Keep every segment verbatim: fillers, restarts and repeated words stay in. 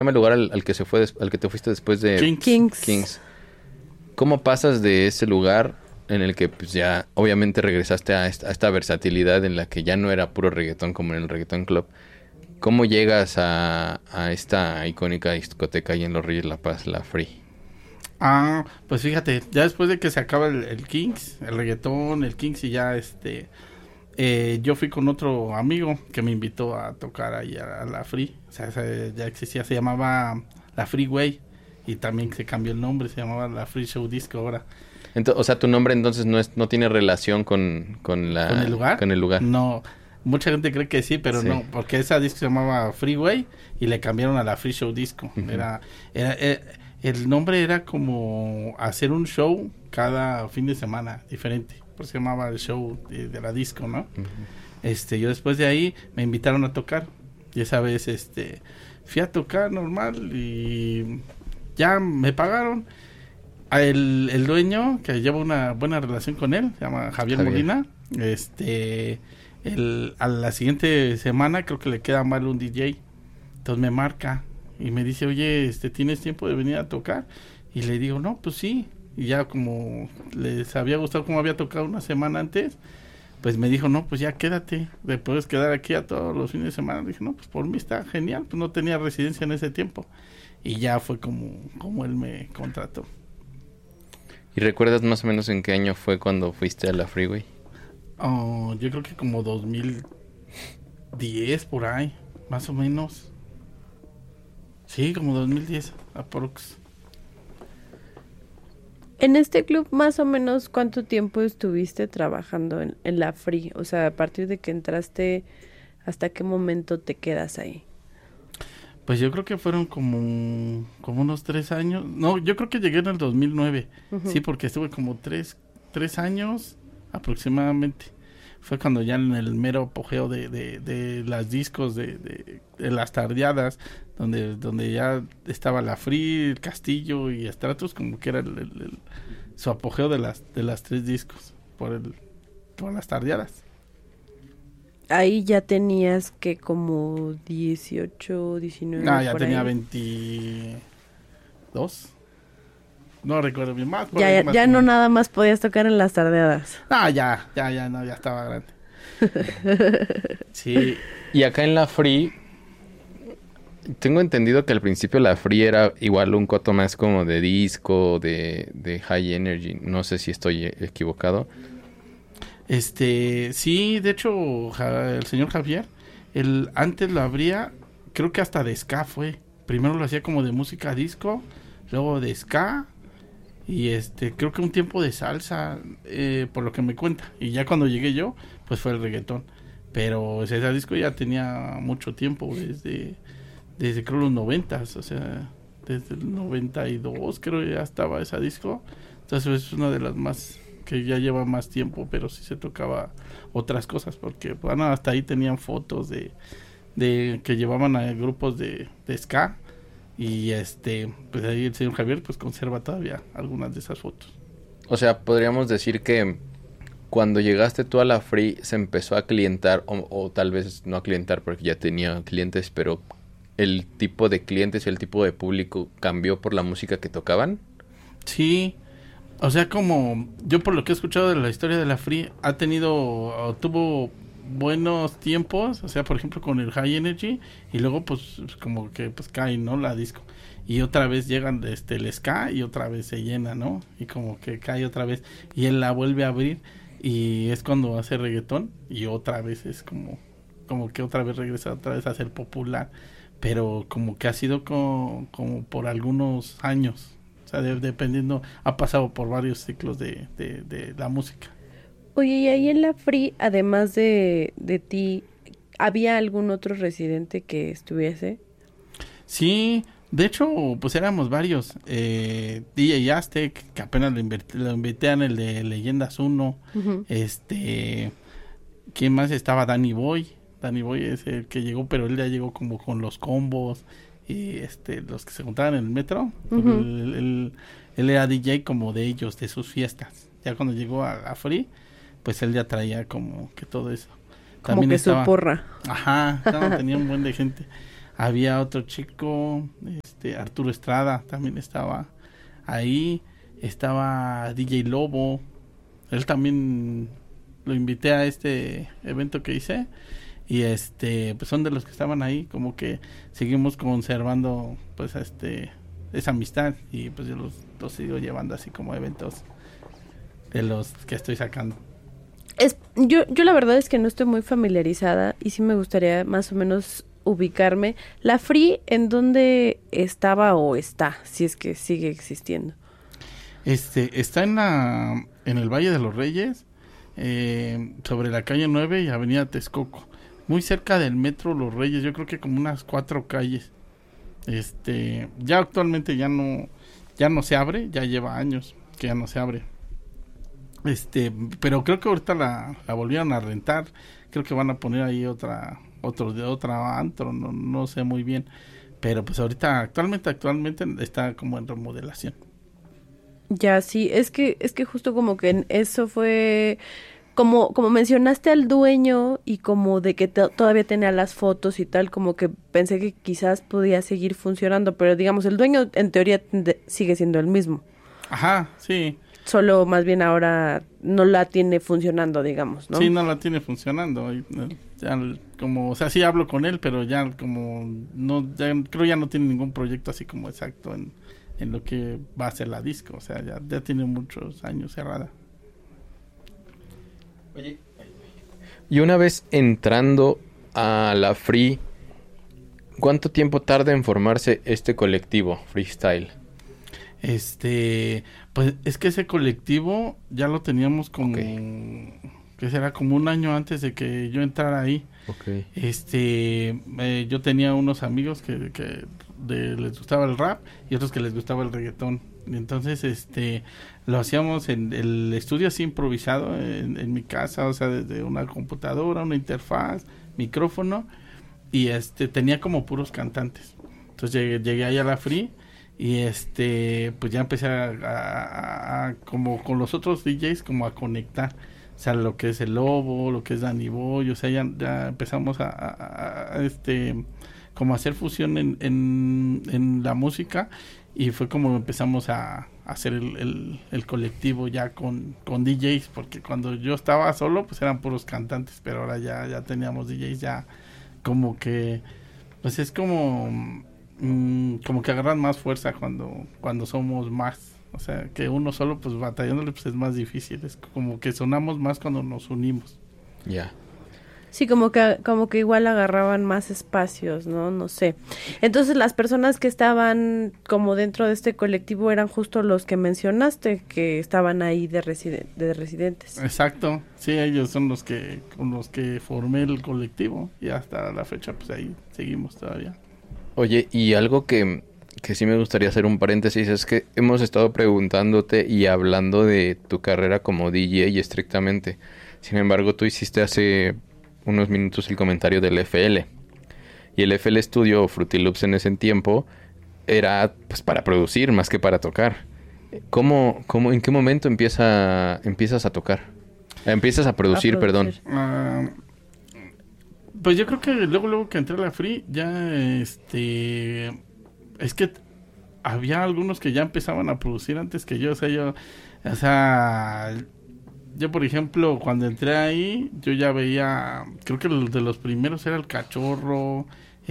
el lugar al, al que se fue des- al que te fuiste después de Kings. Kings. Kings. ¿Cómo pasas de ese lugar en el que pues ya obviamente regresaste a esta, a esta versatilidad en la que ya no era puro reggaetón como en el Reggaeton Club? ¿Cómo llegas a, a esta icónica discoteca ahí en Los Reyes La Paz, la Free? Ah, pues fíjate, ya después de que se acaba el, el Kings, el reggaetón, el Kings y ya este, eh, yo fui con otro amigo que me invitó a tocar ahí a, a la Free, o sea, se- ya existía, se llamaba la Freeway y también se cambió el nombre, se llamaba la Free Show Disco ahora. Ento- o sea, tu nombre entonces no es no tiene relación con, con la... ¿Con el lugar? Con el lugar. No, mucha gente cree que sí, pero Sí. no, porque esa disco se llamaba Freeway y le cambiaron a la Free Show Disco. Ujú. Era, era, eh, el nombre era como hacer un show cada fin de semana diferente, por eso se llamaba el show de, de la disco, ¿no? Ujú. Este, yo después de ahí me invitaron a tocar y esa vez, este, fui a tocar normal y ya me pagaron. A El, el dueño, que lleva una buena relación con él, se llama Javier, Javier. Molina, este, el, a la siguiente semana creo que le queda mal un D J, entonces me marca y me dice, oye, este, ¿tienes tiempo de venir a tocar? Y le digo, no, pues sí, y ya como les había gustado como había tocado una semana antes, pues me dijo, no, pues ya quédate, te puedes quedar aquí a todos los fines de semana. Le dije, no, pues por mí está genial, pues no tenía residencia en ese tiempo, y ya fue como, como él me contrató. ¿Y recuerdas más o menos en qué año fue cuando fuiste a la Freeway? Oh, yo creo que como dos mil diez por ahí, más o menos. Sí, como dos mil diez, aprox. En este club, más o menos, ¿cuánto tiempo estuviste trabajando en, en la Free? O sea, a partir de que entraste, ¿hasta qué momento te quedas ahí? Pues yo creo que fueron como, como unos tres años. No, yo creo que llegué en el dos mil nueve. Ujú. Sí, porque estuve como tres, tres años aproximadamente. Fue cuando ya en el mero apogeo de, de, de las discos, de, de, de las tardeadas, donde, donde ya estaba la Free, el Castillo y Stratus, como que era el, el- el- su apogeo de las, de las tres discos, por el, por las tardeadas. Ahí ya tenías que como dieciocho, diecinueve. No, ya por tenía ahí. veintidós. No recuerdo bien más. por Ya, ahí ya, más ya o no menos. nada más podías tocar en las tardeadas. Ah, ya, ya, ya, no, ya estaba grande. Sí, Y acá en la Free, tengo entendido que al principio la Free era igual un coto más como de disco, de, de high energy. No sé si estoy eh, equivocado. este, sí, de hecho, ja- el señor Javier, el, antes lo abría, creo que hasta de ska fue. Primero lo hacía como de música disco, luego de ska, y este, creo que un tiempo de salsa, eh, por lo que me cuenta. Y ya cuando llegué yo, pues fue el reggaetón. Pero ese, ese disco ya tenía mucho tiempo, desde, desde creo los noventas, o sea, desde el noventa y dos creo ya estaba ese disco. Entonces es una de las más que ya lleva más tiempo, pero sí se tocaba otras cosas, porque bueno, hasta ahí tenían fotos de, de que llevaban a grupos de, de ska, y este, pues ahí el señor Javier pues conserva todavía algunas de esas fotos. O sea, podríamos decir que cuando llegaste tú a la Free se empezó a clientar, o, o tal vez no a clientar porque ya tenía clientes, pero el tipo de clientes y el tipo de público cambió por la música que tocaban. Sí, o sea, como yo por lo que he escuchado de la historia de la Free, ha tenido, o tuvo buenos tiempos, o sea, por ejemplo con el High Energy, y luego pues como que pues cae, ¿no? La disco. Y otra vez llegan este el ska y otra vez se llena, ¿no? Y como que cae otra vez y él la vuelve a abrir y es cuando hace reggaetón y otra vez es como como que otra vez regresa otra vez a ser popular, pero como que ha sido co- como por algunos años. O sea, de- dependiendo, ha pasado por varios ciclos de, de, de la música. Oye, y ahí en la Free, además de, de ti, ¿había algún otro residente que estuviese? Sí, de hecho, pues éramos varios. Eh, D J Aztec, que apenas lo, invert- lo invité en el de Leyendas uno. Ujú. Este, ¿quién más estaba? Danny Boy. Danny Boy es el que llegó, pero él ya llegó como con los combos y este, los que se juntaban en el metro. Ujú. él, él- él era D J como de ellos, de sus fiestas. Ya cuando llegó a, a Free, pues él ya traía como que todo eso. Como que su porra. Ajá, no, tenía un buen de gente. había otro chico, este Arturo Estrada también estaba ahí, estaba D J Lobo, él también lo invité a este evento que hice y este pues son de los que estaban ahí, como que seguimos conservando pues este esa amistad y pues yo los, los sigo llevando así como eventos de los que estoy sacando. Es, yo, yo la verdad es que no estoy muy familiarizada y sí me gustaría más o menos ubicarme. La Free, ¿en dónde estaba o está? Si es que sigue existiendo. Este, está en la, en el Valle de los Reyes, eh, sobre la calle nueve y avenida Texcoco, muy cerca del metro Los Reyes, yo creo que como unas cuatro calles. Este, ya actualmente ya no, ya no se abre, ya lleva años que ya no se abre. Este, pero creo que ahorita la, la volvieron a rentar, creo que van a poner ahí otra, otro de otra antro, no, no sé muy bien, pero pues ahorita actualmente, actualmente está como en remodelación. Ya, sí, es que, es que justo como que en eso fue, como, como mencionaste al dueño y como de que to- todavía tenía las fotos y tal, como que pensé que quizás podía seguir funcionando, pero digamos, el dueño en teoría de- sigue siendo el mismo. Ajá, sí. Solo más bien ahora no la tiene funcionando, digamos, ¿no? Sí, no la tiene funcionando. Y, eh, ya, como, o sea, sí hablo con él, pero ya como no, ya, creo ya no tiene ningún proyecto así como exacto en, en lo que va a ser la disco. O sea, ya, ya tiene muchos años cerrada. Oye, y una vez entrando a la Free, ¿cuánto tiempo tarda en formarse este colectivo Freestyle? Este, pues es que ese colectivo ya lo teníamos como, Okay. que será como un año antes de que yo entrara ahí. Okay. Este, eh, yo tenía unos amigos que, que de, les gustaba el rap y otros que les gustaba el reggaetón. Y entonces, este, lo hacíamos en el estudio así improvisado en, en mi casa, o sea, desde una computadora, una interfaz, micrófono, y este, tenía como puros cantantes. Entonces llegué, llegué ahí a la Free y este, pues ya empecé a, a, a, a como con los otros D Js, como a conectar. O sea, lo que es el Lobo, lo que es Danny Boy, o sea, ya, ya empezamos a, a, a este, como a hacer fusión en, en, en la música y fue como empezamos a, a hacer el, el, el colectivo ya con, con D Js, porque cuando yo estaba solo, pues eran puros cantantes, pero ahora ya, ya teníamos D Js ya como que, pues es como, mmm, como que agarran más fuerza cuando, cuando somos más. O sea, que uno solo, pues, batallándole, pues, es más difícil. Es como que sonamos más cuando nos unimos. Ya. Yeah. Sí, como que, como que igual agarraban más espacios, ¿no? No sé. Entonces, las personas que estaban como dentro de este colectivo eran justo los que mencionaste, que estaban ahí de, residen- de residentes. Exacto. Sí, ellos son los que, con los que formé el colectivo. Y hasta la fecha, pues, ahí seguimos todavía. Oye, y algo que... que sí me gustaría hacer un paréntesis, es que hemos estado preguntándote y hablando de tu carrera como D J estrictamente. Sin embargo, tú hiciste hace unos minutos el comentario del F L. Y el F L Studio o Fruity Loops en ese tiempo era pues para producir más que para tocar. ¿Cómo, cómo, en qué momento empieza, empiezas a tocar? Empiezas a producir, A perdón. producir. Uh, pues yo creo que luego, luego que entré a la Free, ya este... Es que había algunos que ya empezaban a producir antes que yo, o sea, yo, o sea, yo por ejemplo, cuando entré ahí, yo ya veía, creo que el de los primeros era el Cachorro,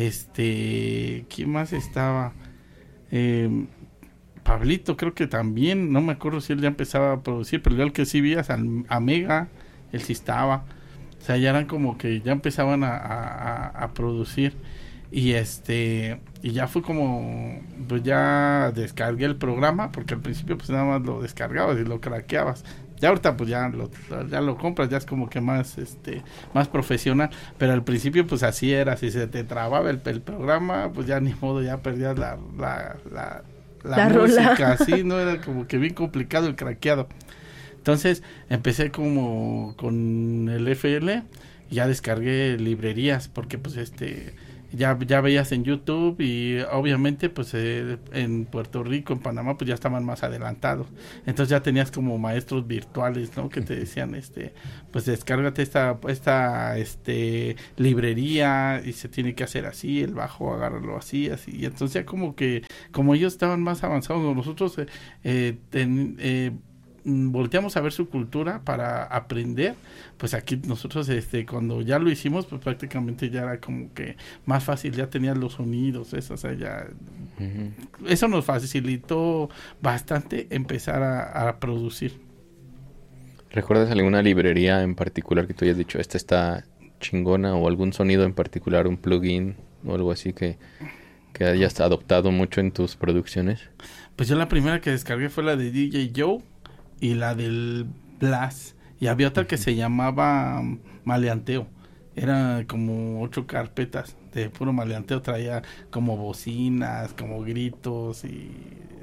este, ¿quién más estaba? Eh, Pablito, creo que también, no me acuerdo si él ya empezaba a producir, pero yo el que sí vi a Mega, él sí estaba, o sea, ya eran como que ya empezaban a, a, a producir. Y este, y ya fue como, pues ya descargué el programa, porque al principio pues nada más lo descargabas y lo craqueabas. Ya ahorita pues ya lo, ya lo compras, ya es como que más, este, más profesional, pero al principio pues así era, si se te trababa el, el programa, pues ya ni modo, ya perdías la, la, la, la, La música, rola. así, ¿no? Era como que bien complicado el craqueado. Entonces empecé como con el F L y ya descargué librerías, porque pues este... ya ya veías en YouTube y obviamente pues eh, en Puerto Rico, en Panamá pues ya estaban más adelantados, entonces ya tenías como maestros virtuales, ¿no? Que te decían este pues descárgate esta esta este librería y se tiene que hacer así, el bajo agárralo así, así, y entonces ya como que como ellos estaban más avanzados, nosotros eh, eh, ten, eh volteamos a ver su cultura para aprender, pues aquí nosotros este cuando ya lo hicimos pues prácticamente ya era como que más fácil, ya tenías los sonidos, eso, o sea, ya uh-huh. Eso nos facilitó bastante empezar a, a producir. ¿Recuerdas alguna librería en particular que tú hayas dicho, esta está chingona, o algún sonido en particular, un plugin o algo así que, que hayas adoptado mucho en tus producciones? Pues yo la primera que descargué fue la de D J Joe y la del Blast, y había otra que se llamaba um, Maleanteo, era como ocho carpetas de puro maleanteo, traía como bocinas, como gritos y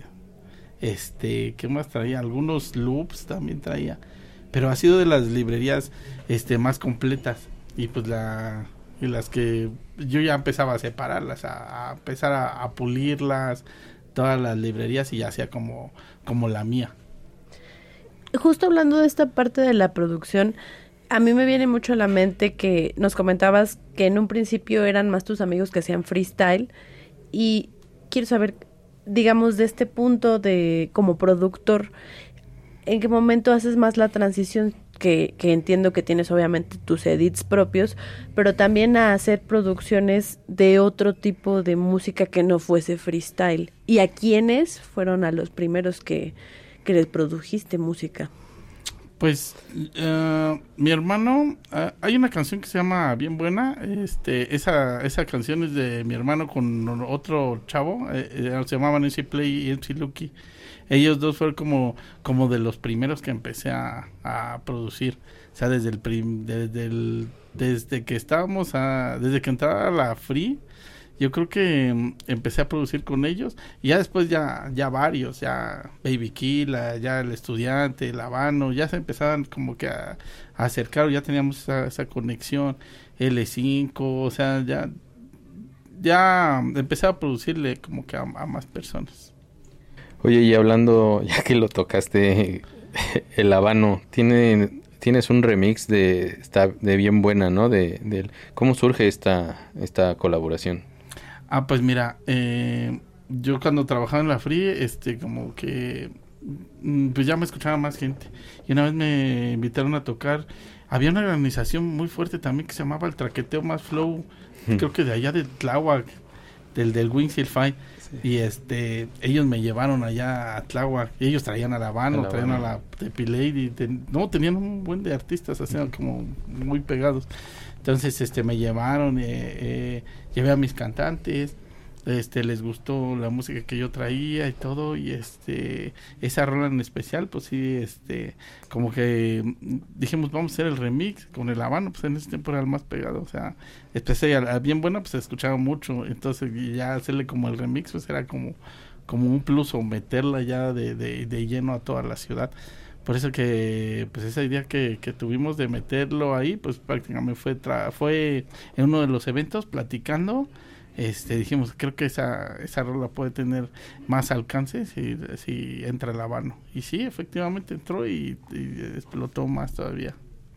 este, ¿qué más traía? Algunos loops también traía, pero ha sido de las librerías este más completas, y pues la y las que yo ya empezaba a separarlas, a, a empezar a, a pulirlas, todas las librerías, y ya hacía como como la mía. Justo hablando de esta parte de la producción, a mí me viene mucho a la mente que nos comentabas que en un principio eran más tus amigos que hacían freestyle, y quiero saber, digamos, de este punto de como productor, ¿en qué momento haces más la transición? Que, que entiendo que tienes obviamente tus edits propios, pero también a hacer producciones de otro tipo de música que no fuese freestyle. ¿Y a quiénes fueron a los primeros que... que les produjiste música? Pues uh, mi hermano, uh, hay una canción que se llama Bien Buena, este esa esa canción es de mi hermano con otro chavo, eh, eh, se llamaban M C Play y M C Lucky. Ellos dos fueron como como de los primeros que empecé a, a producir, o sea, desde el prim, desde el desde que estábamos a, desde que entraba la Free, yo creo que um, empecé a producir con ellos, y ya después ya ya varios, ya Baby Killa, ya El Estudiante, El Habano, ya se empezaban como que a, a acercar, ya teníamos esa, esa conexión, L cinco, o sea, ya ya empecé a producirle como que a, a más personas. Oye, y hablando, ya que lo tocaste, El Habano, tiene... Tienes un remix de está de Bien Buena, ¿no? De, de ¿cómo surge esta esta colaboración? Ah, pues mira, eh, yo cuando trabajaba en la Free, este, como que, pues ya me escuchaba más gente. Y una vez me invitaron a tocar. Había una organización muy fuerte también que se llamaba el Traqueteo Más Flow, hmm. creo que de allá de Tláhuac, del del Wings y el Fight. Sí. Y este, ellos me llevaron allá a Tláhuac, y ellos traían a la Habano, a traían a la Tepi Lady, ten, no, tenían un buen de artistas, así uh-huh. como muy pegados. Entonces, este, me llevaron, eh, eh, llevé a mis cantantes, este, les gustó la música que yo traía y todo, y este, esa rola en especial, pues sí, este, como que dijimos, vamos a hacer el remix con el Habano, pues en ese tiempo era el más pegado, o sea, especial, a Bien Buena, pues se escuchaba mucho, entonces ya hacerle como el remix, pues era como, como un plus, o meterla ya de, de, de lleno a toda la ciudad. Por eso que, pues esa idea que, que tuvimos de meterlo ahí, pues prácticamente fue, tra- fue en uno de los eventos platicando. Este, dijimos, creo que esa esa rola puede tener más alcance si, si entra el Habano. Y sí, efectivamente entró y, y explotó más todavía.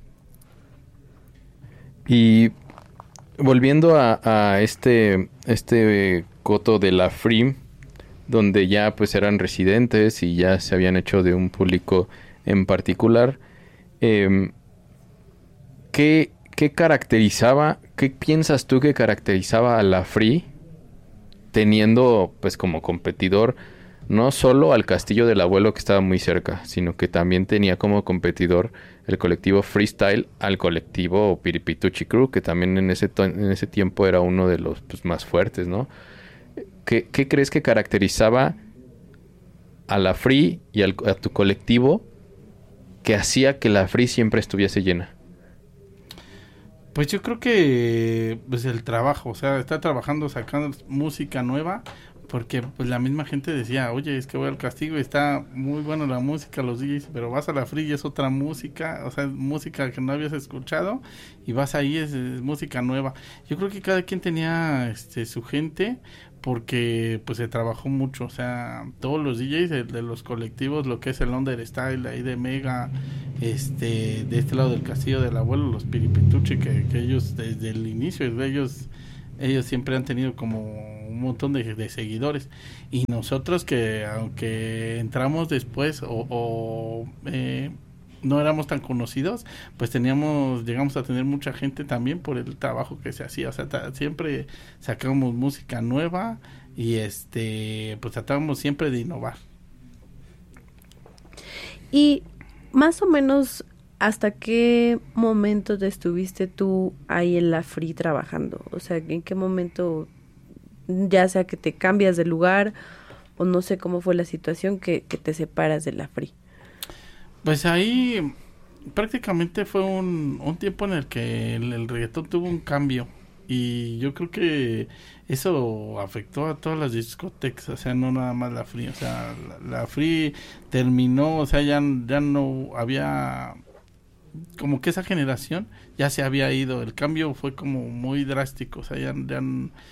Y volviendo a, a este este coto de la Free, donde ya pues eran residentes y ya se habían hecho de un público en particular, eh, ¿qué, ¿qué caracterizaba, qué piensas tú que caracterizaba a la Free teniendo pues como competidor no solo al Castillo del Abuelo, que estaba muy cerca, sino que también tenía como competidor el colectivo Freestyle al colectivo Piripituchi Crew, que también en ese, to- en ese tiempo era uno de los pues, más fuertes, ¿no? ¿Qué, ¿Qué crees que caracterizaba a la Free y al, a tu colectivo que hacía que la Free siempre estuviese llena? Pues yo creo que pues el trabajo, o sea, estar trabajando, sacando música nueva porque pues la misma gente decía, oye, es que voy al Castigo y está muy buena la música, los D Js, pero vas a la Free y es otra música, o sea, es música que no habías escuchado, y vas ahí, es, es música nueva. Yo creo que cada quien tenía este su gente, porque pues se trabajó mucho, o sea, todos los D Js de, de los colectivos, lo que es el Under Style, ahí de Mega, este, de este lado del Castillo del Abuelo, los Piripituchi, que, que ellos desde el inicio de ellos, ellos siempre han tenido como un montón de, de seguidores, y nosotros que aunque entramos después o, o eh, no éramos tan conocidos, pues teníamos, llegamos a tener mucha gente también por el trabajo que se hacía, o sea, ta, siempre sacábamos música nueva y este, pues tratábamos siempre de innovar. Y más o menos, ¿hasta qué momento te estuviste tú ahí en la Free trabajando? O sea, ¿en qué momento, ya sea que te cambias de lugar o no sé cómo fue la situación que, que te separas de la Free? Pues ahí prácticamente fue un, un tiempo en el que el, el reggaetón tuvo un cambio, y yo creo que eso afectó a todas las discotecas, o sea, no nada más la Free, o sea, la, la Free terminó, o sea, ya, ya no había, como que esa generación ya se había ido, el cambio fue como muy drástico, o sea, ya, ya,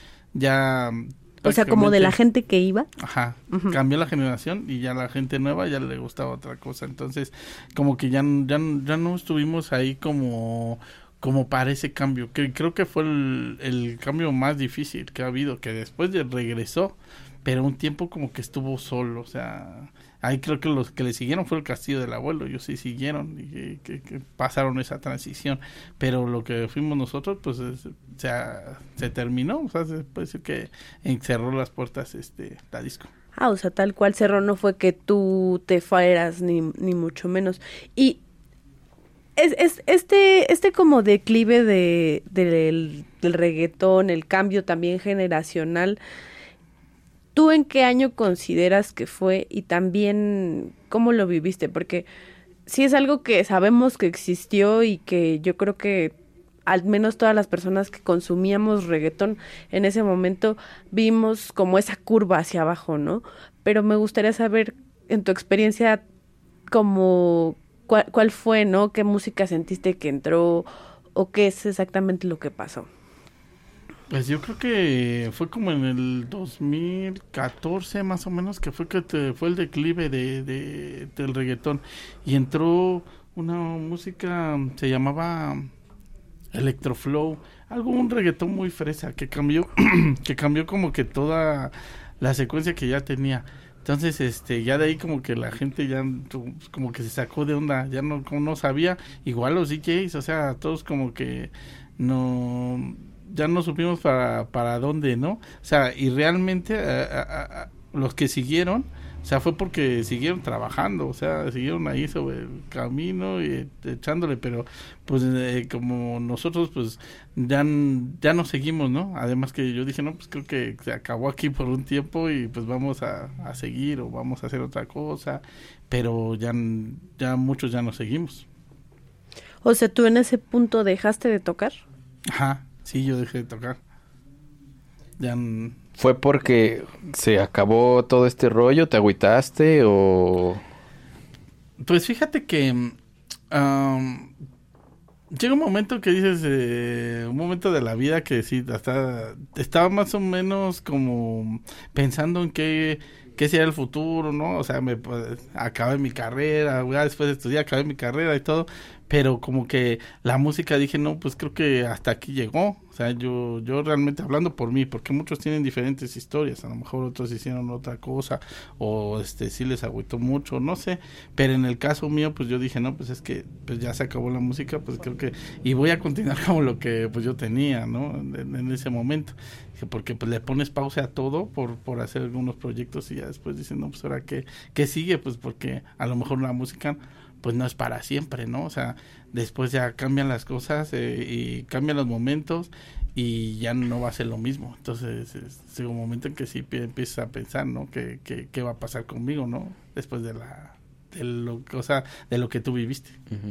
ya o sea, como de la gente que iba. Ajá, uh-huh. Cambió la generación y ya la gente nueva ya le gustaba otra cosa. Entonces, como que ya, ya, ya no estuvimos ahí como, como para ese cambio. Que creo que fue el, el cambio más difícil que ha habido, que después de regresó, pero un tiempo como que estuvo solo. O sea, ahí creo que los que le siguieron fue el Castillo del Abuelo. Ellos sí siguieron y que, que, que pasaron esa transición. Pero lo que fuimos nosotros, pues, es, o sea, se terminó. O sea, se puede decir que cerró las puertas este la disco. Ah, o sea, tal cual cerró, no fue que tú te fueras, ni, ni mucho menos. Y es, es este este como declive de, de del, del reggaetón, el cambio también generacional, ¿tú en qué año consideras que fue y también cómo lo viviste? Porque sí es algo que sabemos que existió y que yo creo que al menos todas las personas que consumíamos reggaetón en ese momento vimos como esa curva hacia abajo, ¿no? Pero me gustaría saber en tu experiencia como cuál, cuál fue, ¿no? ¿Qué música sentiste que entró o qué es exactamente lo que pasó? Pues yo creo que fue como en el dos mil catorce más o menos que fue que te, fue el declive de, de del reggaetón y entró una música, se llamaba Electroflow, algo, un reggaetón muy fresa que cambió que cambió como que toda la secuencia que ya tenía. Entonces, este, ya de ahí como que la gente ya como que se sacó de onda, ya no, como no sabía, igual los D Js, o sea, todos como que no, ya no supimos para, para dónde, ¿no? O sea, y realmente a, a, a, los que siguieron, o sea, fue porque siguieron trabajando, o sea, siguieron ahí sobre el camino y echándole, pero pues eh, como nosotros pues ya, ya no seguimos, ¿no? Además que yo dije, no, pues creo que se acabó aquí por un tiempo y pues vamos a, a seguir o vamos a hacer otra cosa, pero ya, ya muchos ya no seguimos. O sea, ¿tú en ese punto dejaste de tocar? Ajá, sí, yo dejé de tocar. Ya... ¿Fue porque se acabó todo este rollo? ¿Te agüitaste o...? Pues fíjate que um, llega un momento que dices, eh, un momento de la vida que sí, hasta estaba más o menos como pensando en qué, qué sería el futuro, ¿no? O sea, me pues, acabé mi carrera, ya después de estudiar acabé mi carrera y todo, pero como que la música dije, no, pues creo que hasta aquí llegó. O sea, yo yo realmente hablando por mí, porque muchos tienen diferentes historias, a lo mejor otros hicieron otra cosa, o este sí les agüitó mucho, no sé, pero en el caso mío, pues yo dije, no, pues es que pues ya se acabó la música, pues creo que, y voy a continuar como lo que pues yo tenía, ¿no? En, en ese momento, porque pues le pones pausa a todo por, por hacer algunos proyectos y ya después dicen, no, pues ahora qué, qué sigue, pues porque a lo mejor la música pues no es para siempre, ¿no? O sea, después ya cambian las cosas eh, y cambian los momentos y ya no va a ser lo mismo. Entonces, es, es un momento en que sí empiezas a pensar, ¿no? ¿Qué, qué, qué va a pasar conmigo, ¿no? Después de la de lo, o sea, de lo que tú viviste. Uh-huh.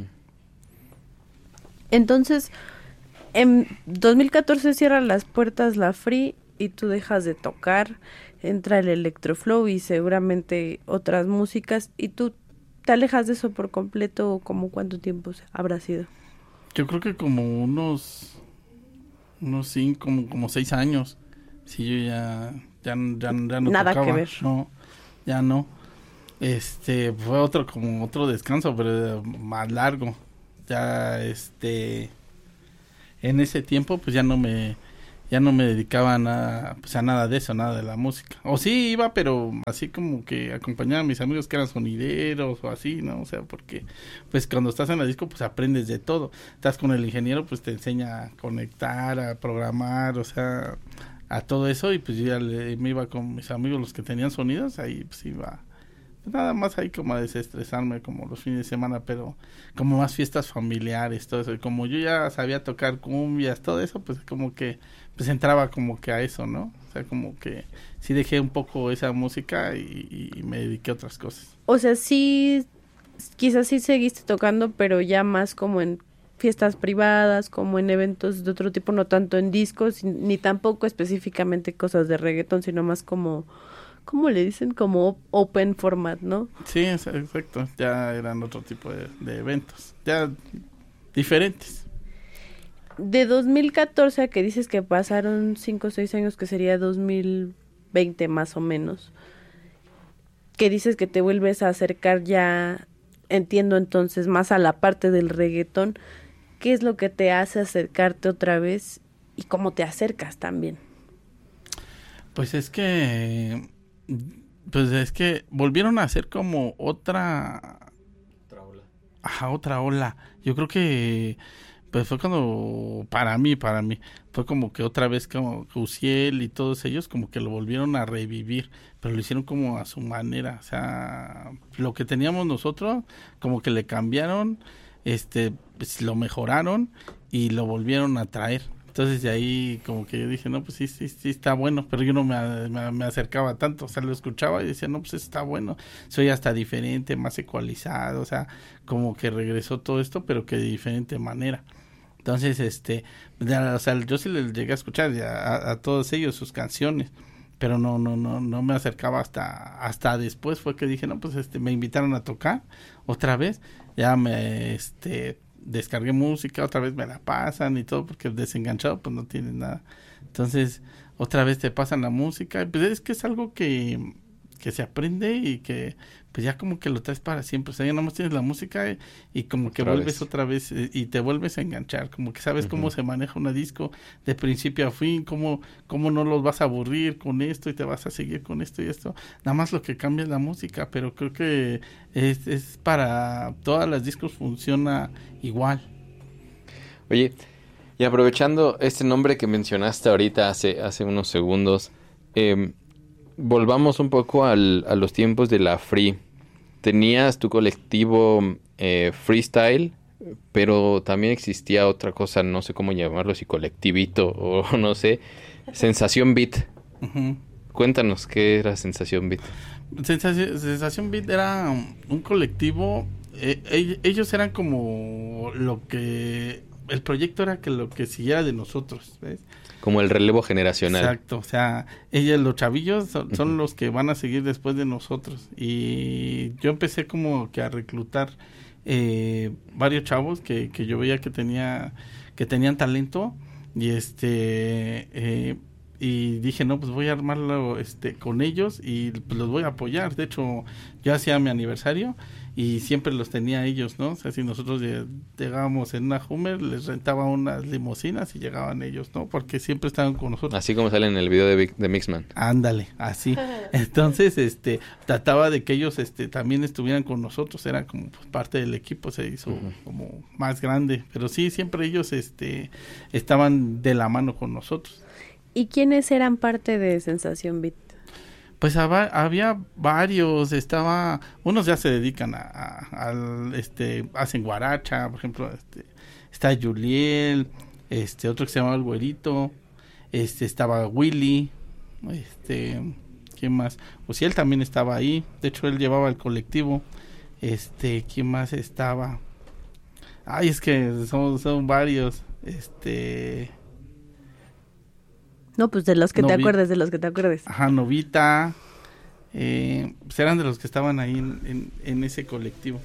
Entonces, en dos mil catorce cierran las puertas la Free y tú dejas de tocar. entra el electroflow y seguramente otras músicas, y tú te alejas de eso por completo, o como cuánto tiempo habrá sido. Yo creo que como unos unos cinco, como, como seis años. Sí, yo ya ya, ya, ya no Nada tocaba. que ver. No, ya no. Este, fue otro como otro descanso, pero más largo. Ya este en ese tiempo pues ya no me ya no me dedicaba a nada, pues a nada de eso, nada de la música. O sí iba, pero así como que acompañaba a mis amigos que eran sonideros o así, ¿no? O sea, porque pues cuando estás en la disco pues aprendes de todo. Estás con el ingeniero, pues te enseña a conectar, a programar, o sea, a todo eso, y pues yo ya le, me iba con mis amigos los que tenían sonidos, ahí pues iba nada más ahí como a desestresarme como los fines de semana, pero como más fiestas familiares, todo eso, y como yo ya sabía tocar cumbias, todo eso, pues como que pues entraba como que a eso, ¿no? O sea, como que sí dejé un poco esa música y, y me dediqué a otras cosas. O sea, sí, quizás sí seguiste tocando, pero ya más como en fiestas privadas, como en eventos de otro tipo, no tanto en discos, ni tampoco específicamente cosas de reggaetón, sino más como... ¿Cómo le dicen? Como open format, ¿no? Sí, exacto. Ya eran otro tipo de, de eventos. Ya diferentes. De dos mil catorce a que dices que pasaron cinco o seis años, que sería dos mil veinte más o menos. Que dices que te vuelves a acercar ya, entiendo entonces, más a la parte del reggaetón. ¿Qué es lo que te hace acercarte otra vez? ¿Y cómo te acercas también? Pues es que... Pues es que volvieron a hacer como otra... Otra ola. Ajá, otra ola. Yo creo que... Pues fue cuando... Para mí, para mí. Fue como que otra vez como Uziel y todos ellos como que lo volvieron a revivir. Pero lo hicieron como a su manera. O sea... Lo que teníamos nosotros como que le cambiaron. Este... Pues lo mejoraron. Y lo volvieron a traer. Entonces de ahí como que yo dije, no, pues sí, sí, sí está bueno, pero yo no me, me, me acercaba tanto, o sea, lo escuchaba y decía, no, pues está bueno, soy hasta diferente, más ecualizado, o sea, como que regresó todo esto, pero que de diferente manera. Entonces, este, ya, o sea, yo sí les llegué a escuchar ya, a, a todos ellos sus canciones, pero no, no, no, no me acercaba hasta, hasta después fue que dije, no, pues este, me invitaron a tocar otra vez, ya me, este... descargué música, otra vez me la pasan y todo, porque desenganchado pues no tiene nada. Entonces, otra vez te pasan la música, pues es que es algo que, que se aprende y que pues ya como que lo traes para siempre. O sea, ya nomás tienes la música y, y como que otra vuelves vez. otra vez y, y te vuelves a enganchar, como que sabes uh-huh. cómo se maneja una disco de principio a fin, cómo, cómo no los vas a aburrir con esto y te vas a seguir con esto y esto. Nada más lo que cambia es la música, pero creo que es, es para todas las discos funciona igual. Oye, y aprovechando este nombre que mencionaste ahorita hace, hace unos segundos, eh, volvamos un poco al, a los tiempos de la Free. Tenías tu colectivo eh, Freestyle, pero también existía otra cosa, no sé cómo llamarlo, si colectivito o no sé, Sensación Beat. Uh-huh. Cuéntanos, ¿qué era Sensación Beat? Sensación, Sensación Beat era un colectivo, eh, ellos eran como lo que... El proyecto era que lo que siguiera de nosotros, ¿ves? Como el relevo generacional. Exacto, o sea, ellos, los chavillos, son, son uh-huh. los que van a seguir después de nosotros. Y yo empecé como que a reclutar eh, varios chavos que, que yo veía que tenía que tenían talento. Y este eh, y dije, no, pues voy a armarlo este con ellos y pues los voy a apoyar. De hecho, yo hacía mi aniversario y siempre los tenía ellos, ¿no? O sea, si nosotros llegábamos en una Hummer, les rentaba unas limusinas y llegaban ellos, ¿no? Porque siempre estaban con nosotros. Así como sale en el video de, Big, de Mixman. Ándale, así. Entonces, este, trataba de que ellos, este, también estuvieran con nosotros, era como pues, parte del equipo, se hizo uh-huh. como más grande. Pero sí, siempre ellos, este, estaban de la mano con nosotros. ¿Y quiénes eran parte de Sensación Beat? Pues había, había varios, estaba, unos ya se dedican a, a, a este, hacen guaracha, por ejemplo, este, está Juliel, este, otro que se llamaba El Güerito, este, estaba Willy, este, ¿quién más? Pues sí, él también estaba ahí, de hecho él llevaba el colectivo, este, ¿quién más estaba? Ay, es que son, son varios, este... No, pues de los que Novi- te acuerdes, de los que te acuerdes. Ajá, Novita, eh, pues eran de los que estaban ahí en, en, en ese colectivo.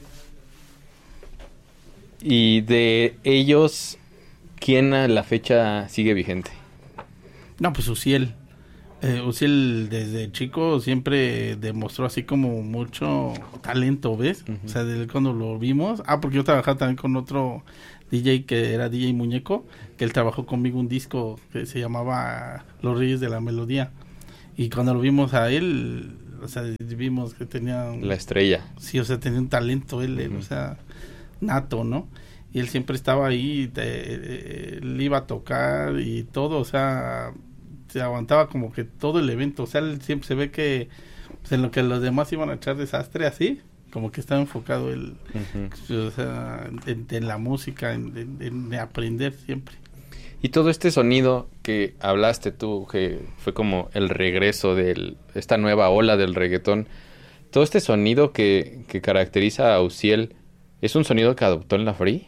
Y de ellos, ¿quién a la fecha sigue vigente? No, pues Uciel. Eh, Uciel desde chico siempre demostró así como mucho talento, ¿ves? Uh-huh. O sea, desde cuando lo vimos. Ah, porque yo trabajaba también con otro D J que era D J Muñeco, que él trabajó conmigo un disco que se llamaba Los Reyes de la Melodía. Y cuando lo vimos a él, o sea, vimos que tenía... Un, la estrella. Sí, o sea, tenía un talento él, Uh-huh. él, o sea, nato, ¿no? Y él siempre estaba ahí, te, él iba a tocar y todo, o sea... se aguantaba como que todo el evento, o sea, él siempre se ve que pues, en lo que los demás iban a echar desastre así, como que estaba enfocado él, uh-huh. o sea, en, en la música, en, en, en aprender siempre. Y todo este sonido que hablaste tú, que fue como el regreso de esta nueva ola del reggaetón, todo este sonido que, que caracteriza a Uciel, ¿es un sonido que adoptó en la Free?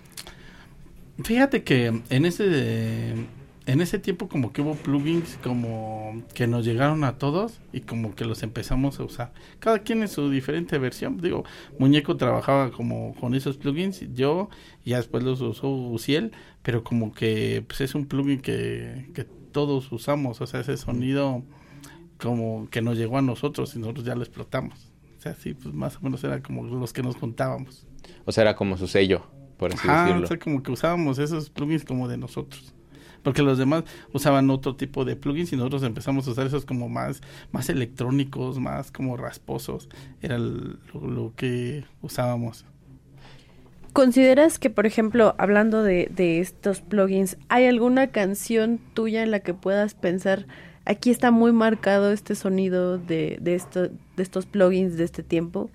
Fíjate que en ese... En ese tiempo como que hubo plugins como que nos llegaron a todos y como que los empezamos a usar. Cada quien en su diferente versión. Digo, Muñeco trabajaba como con esos plugins, yo y ya después los usó Uciel, pero como que pues es un plugin que, que todos usamos, o sea, ese sonido como que nos llegó a nosotros y nosotros ya lo explotamos. O sea, sí, pues más o menos era como los que nos juntábamos. O sea, era como su sello, por así Ajá, decirlo. O sea, como que usábamos esos plugins como de nosotros. Porque los demás usaban otro tipo de plugins y nosotros empezamos a usar esos como más, más electrónicos, más como rasposos. Era el, lo, lo que usábamos. ¿Consideras que, por ejemplo, hablando de, de estos plugins, hay alguna canción tuya en la que puedas pensar, aquí está muy marcado este sonido de, de, esto, de estos plugins de este tiempo?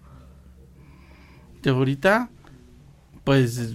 De ahorita, pues...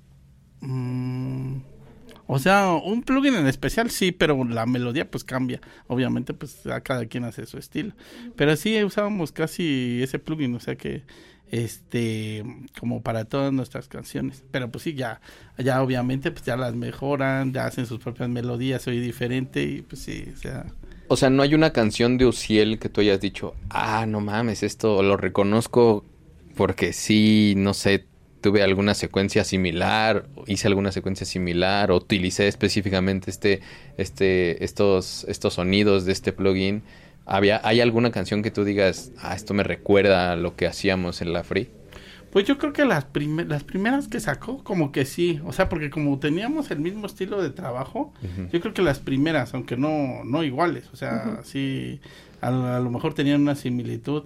Mmm, o sea, un plugin en especial sí, pero la melodía pues cambia. Obviamente pues a cada quien hace su estilo. Pero sí usábamos casi ese plugin, o sea que este como para todas nuestras canciones. Pero pues sí, ya ya obviamente pues ya las mejoran, ya hacen sus propias melodías, soy diferente y pues sí, o sea... O sea, no hay una canción de Uciel que tú hayas dicho, ah, no mames, esto lo reconozco porque sí, no sé, tuve alguna secuencia similar, hice alguna secuencia similar, o utilicé específicamente este, este, estos, estos sonidos de este plugin. ¿Había, ¿Hay alguna canción que tú digas, ah, esto me recuerda a lo que hacíamos en la Free? Pues yo creo que las, primer, las primeras que sacó, como que sí, o sea, porque como teníamos el mismo estilo de trabajo, uh-huh. yo creo que las primeras, aunque no, no iguales, o sea, uh-huh. sí, a, a lo mejor tenían una similitud,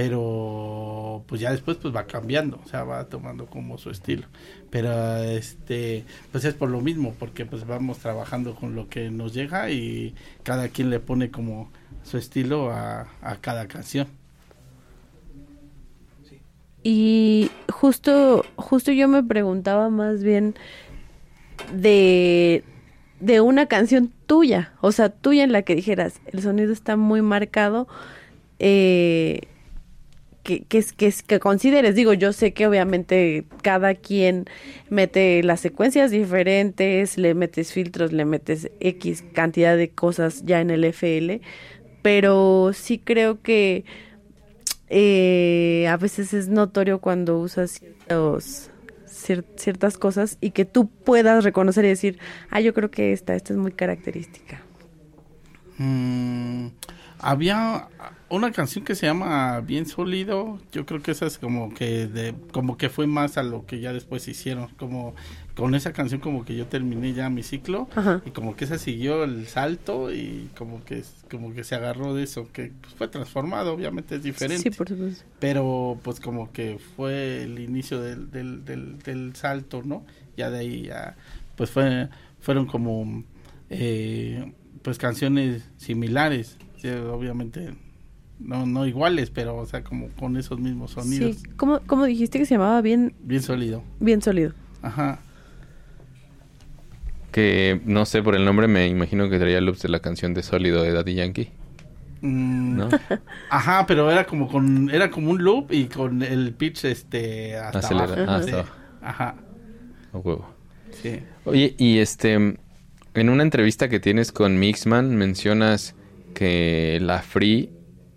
pero pues ya después pues va cambiando, o sea, va tomando como su estilo, pero este, pues es por lo mismo, porque pues vamos trabajando con lo que nos llega y cada quien le pone como su estilo a, a cada canción. Y justo, justo yo me preguntaba más bien de, de una canción tuya, o sea, tuya en la que dijeras, el sonido está muy marcado, eh, que, que, que, que consideres, digo, yo sé que obviamente cada quien mete las secuencias diferentes, le metes filtros, le metes X cantidad de cosas ya en el F L, pero sí creo que Eh, a veces es notorio cuando usas ciertos, cier- ciertas cosas y que tú puedas reconocer y decir, ah, yo creo que esta, esta es muy característica. Mm, había una canción que se llama Bien Sólido, yo creo que esa es como que de, como que fue más a lo que ya después hicieron, como con esa canción como que yo terminé ya mi ciclo. Ajá. Y como que esa siguió el salto y como que como que se agarró de eso, que pues, fue transformado, obviamente es diferente. Sí, por supuesto. Pero pues como que fue el inicio del, del, del, del salto, ¿no? Ya de ahí ya pues fue fueron como eh, pues canciones similares, sí, obviamente no no iguales, pero o sea como con esos mismos sonidos. Sí, ¿cómo, cómo dijiste que se llamaba? Bien Bien Sólido. Bien Sólido. Ajá. Que no sé, por el nombre me imagino que traía loops de la canción de Sólido de Daddy Yankee. Mm, ¿no? Ajá, pero era como con era como un loop y con el pitch este hasta Acelera, abajo. hasta Ajá. A huevo. Sí. Oye, y este En una entrevista que tienes con Mixman mencionas que la Free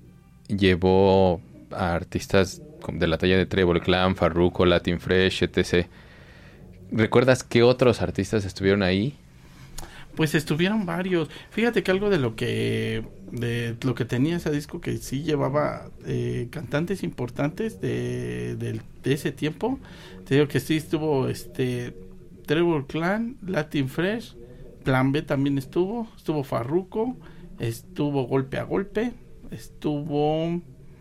llevó a artistas de la talla de Trevor Clan, Farruko, Latin Fresh, etcétera. ¿Recuerdas qué otros artistas estuvieron ahí? Pues estuvieron varios. Fíjate que algo de lo que de lo que tenía ese disco que sí llevaba eh, cantantes importantes de, de, de ese tiempo. Te digo que sí estuvo este Trevor Clan, Latin Fresh, Plan B también estuvo, estuvo Farruko, estuvo Golpe a Golpe, estuvo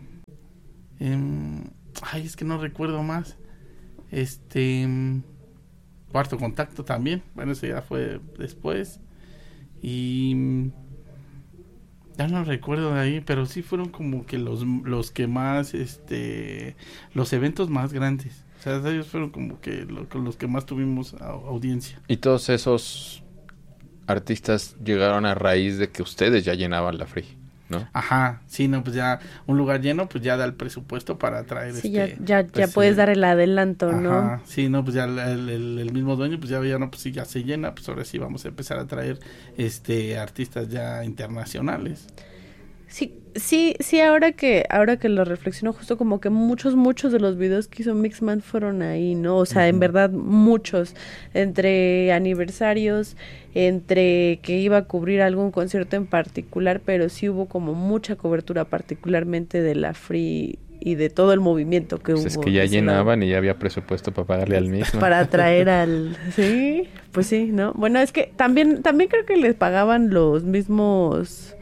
eh, ay, es que no recuerdo más. Este Cuarto Contacto también, bueno, eso ya fue después. Y ya no recuerdo de ahí, pero sí fueron como que los los que más, este, los eventos más grandes. O sea, ellos fueron como que lo, con los que más tuvimos a, audiencia. Y todos esos artistas llegaron a raíz de que ustedes ya llenaban la Free, ¿no? Ajá, sí, no, pues ya un lugar lleno, pues ya da el presupuesto para traer sí, este... ya, ya, pues, ya puedes eh, dar el adelanto, ajá, ¿no? Sí, no, pues ya el, el, el mismo dueño, pues ya veía, no, pues sí, ya se llena, pues ahora sí vamos a empezar a traer este artistas ya internacionales. Sí, sí, sí, ahora que, ahora que lo reflexiono, justo como que muchos, muchos de los videos que hizo Mixman fueron ahí, ¿no? O sea, uh-huh. En verdad, muchos, entre aniversarios, entre que iba a cubrir algún concierto en particular, pero sí hubo como mucha cobertura, particularmente de la Free y de todo el movimiento que pues hubo. Es que ya llenaban lado. Y ya había presupuesto para pagarle al mismo. Para traer al... Sí, pues sí, ¿no? Bueno, es que también, también creo que les pagaban los mismos...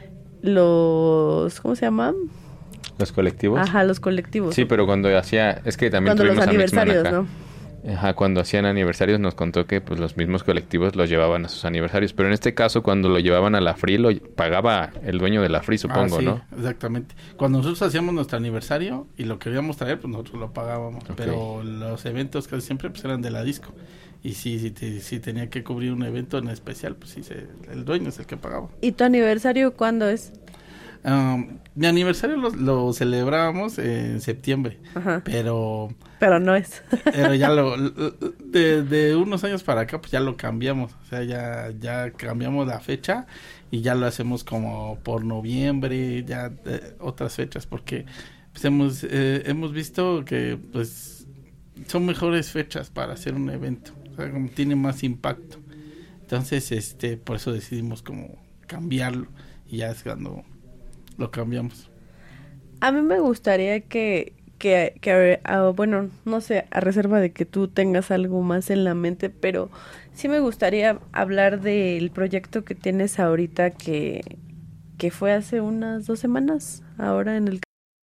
los ¿cómo se llaman? Los colectivos. Ajá, los colectivos. Sí, pero cuando hacía, es que también cuando tuvimos los aniversarios, ¿no? Ajá, cuando hacían aniversarios nos contó que pues los mismos colectivos los llevaban a sus aniversarios, pero en este caso cuando lo llevaban a la Free lo pagaba el dueño de la Free, supongo, ah, sí, ¿no? Exactamente. Cuando nosotros hacíamos nuestro aniversario y lo queríamos traer, pues nosotros lo pagábamos, okay. Pero los eventos casi siempre pues eran de la disco. Y sí, si, te, si tenía que cubrir un evento en especial, pues sí, se, el dueño es el que pagaba. ¿Y tu aniversario cuándo es? Um, mi aniversario lo, lo celebrábamos en septiembre, ajá. pero... Pero no es. Pero ya lo... De, de unos años para acá, pues ya lo cambiamos. O sea, ya, ya cambiamos la fecha y ya lo hacemos como por noviembre, ya eh, otras fechas, porque pues hemos, eh, hemos visto que pues son mejores fechas para hacer un evento. O sea, como tiene más impacto. Entonces, este, por eso decidimos como cambiarlo y ya es cuando lo cambiamos. A mí me gustaría que, que, que uh, bueno, no sé, a reserva de que tú tengas algo más en la mente, pero sí me gustaría hablar del proyecto que tienes ahorita que, que fue hace unas dos semanas, ahora en el